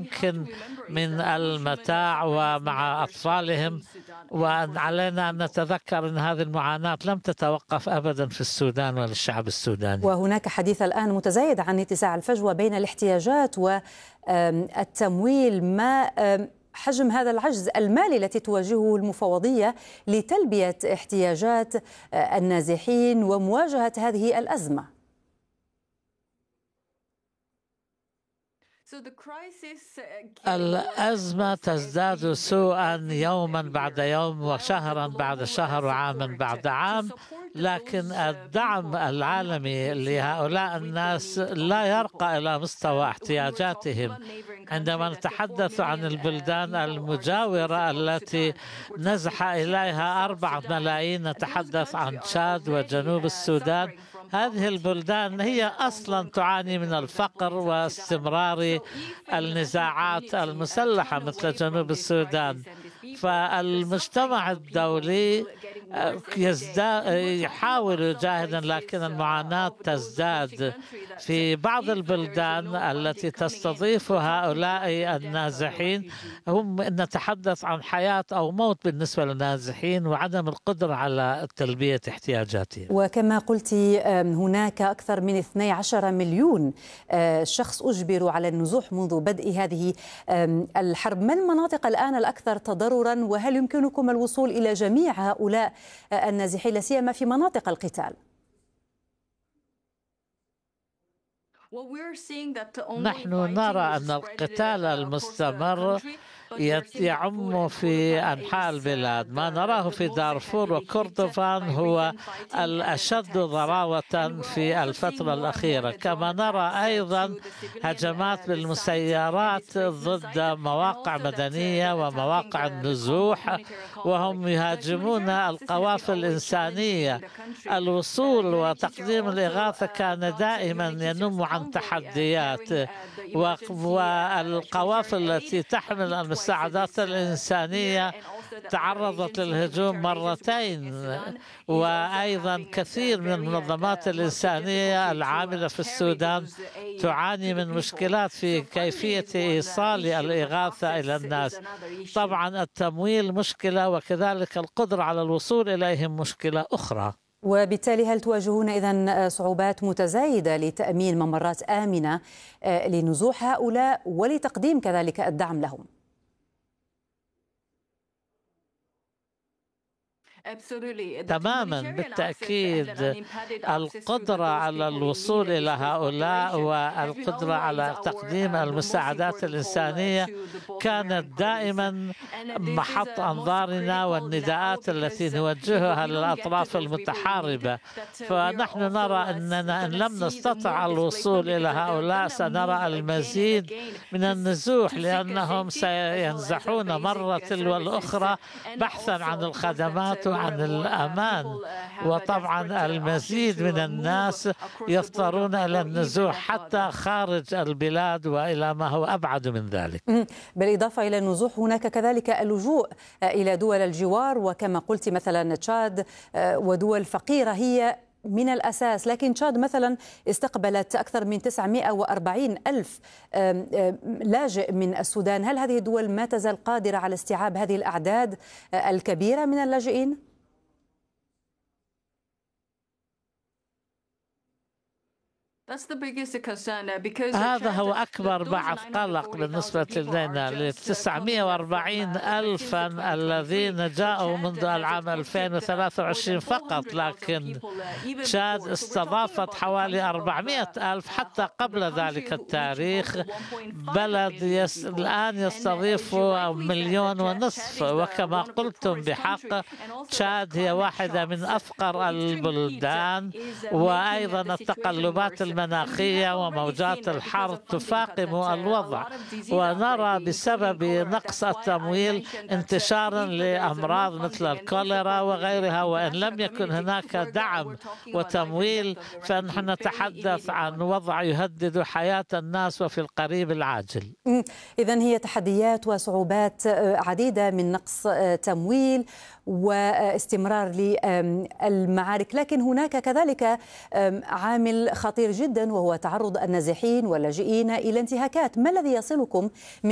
يمكن من المتاع ومع أطفالهم. وعلينا أن نتذكر أن هذه المعاناة لم تتوقف أبدا في السودان وللشعب السوداني. وهناك حديث الآن متزايد عن اتساع الفجوة بين الاحتياجات والتمويل. ما حجم هذا العجز المالي التي تواجهه المفوضية لتلبية احتياجات النازحين ومواجهة هذه الأزمة؟ الأزمة تزداد سوءا يوما بعد يوم وشهرا بعد شهر وعاما بعد عام، لكن الدعم العالمي لهؤلاء الناس لا يرقى إلى مستوى احتياجاتهم. عندما نتحدث عن البلدان المجاورة التي نزح إليها 4 ملايين، نتحدث عن تشاد وجنوب السودان. هذه البلدان هي أصلا تعاني من الفقر واستمرار النزاعات المسلحة مثل جنوب السودان. فالمجتمع الدولي يحاول جاهدا، لكن المعاناة تزداد في بعض البلدان التي تستضيف هؤلاء النازحين. هم نتحدث عن حياة أو موت بالنسبة للنازحين وعدم القدرة على تلبية احتياجاتهم. وكما قلت هناك أكثر من 12 مليون شخص أجبروا على النزوح منذ بدء هذه الحرب. ما المناطق الآن الأكثر تضرراً، وهل يمكنكم الوصول إلى جميع هؤلاء النازحين لا سيما في مناطق القتال؟ نحن نرى أن القتال المستمر يعم في أنحاء البلاد. ما نراه في دارفور وكردفان هو الأشد ضراوة في الفترة الأخيرة. كما نرى أيضا هجمات بالمسيرات ضد مواقع مدنية ومواقع النزوح، وهم يهاجمون القوافل الإنسانية. الوصول وتقديم الإغاثة كان دائما ينم عن تحديات، والقوافل التي تحمل المساعدات الإنسانية تعرضت للهجوم مرتين. وأيضا كثير من المنظمات الإنسانية العاملة في السودان تعاني من مشكلات في كيفية إيصال الإغاثة إلى الناس. طبعا التمويل مشكلة، وكذلك القدرة على الوصول إليهم مشكلة أخرى. وبالتالي هل تواجهون إذن صعوبات متزايدة لتأمين ممرات آمنة لنزوح هؤلاء ولتقديم كذلك الدعم لهم؟ تماما، بالتأكيد. القدرة على الوصول إلى هؤلاء والقدرة على تقديم المساعدات الإنسانية كانت دائما محط أنظارنا والنداءات التي نوجهها للأطراف المتحاربة. فنحن نرى أننا إن لم نستطع الوصول إلى هؤلاء سنرى المزيد من النزوح، لأنهم سينزحون مرة تلو الأخرى بحثا عن الخدمات عن الأمان. وطبعا المزيد من الناس يضطرون إلى النزوح حتى خارج البلاد وإلى ما هو أبعد من ذلك. بالإضافة إلى النزوح هناك كذلك اللجوء إلى دول الجوار، وكما قلت مثلا تشاد ودول فقيرة هي من الأساس، لكن تشاد مثلا استقبلت أكثر من 940 ألف لاجئ من السودان. هل هذه الدول ما تزال قادرة على استيعاب هذه الأعداد الكبيرة من اللاجئين؟ هذا هو أكبر بعث قلق بالنسبة لنا، ل 940 ألفا الذين جاءوا منذ العام 2023 فقط، لكن تشاد استضافت حوالي 400 ألف حتى قبل ذلك التاريخ. بلد الآن يستضيف 1.5 مليون، وكما قلتم بحق تشاد هي واحدة من أفقر البلدان، وأيضا التقلبات المناخية وموجات الحر تفاقم الوضع. ونرى بسبب نقص التمويل انتشارا لأمراض مثل الكوليرا وغيرها، وإن لم يكن هناك دعم وتمويل فنحن نتحدث عن وضع يهدد حياة الناس وفي القريب العاجل. إذن هي تحديات وصعوبات عديدة من نقص تمويل واستمرار للمعارك، لكن هناك كذلك عامل خطير جدا وهو تعرض النازحين واللاجئين إلى انتهاكات. ما الذي يصلكم من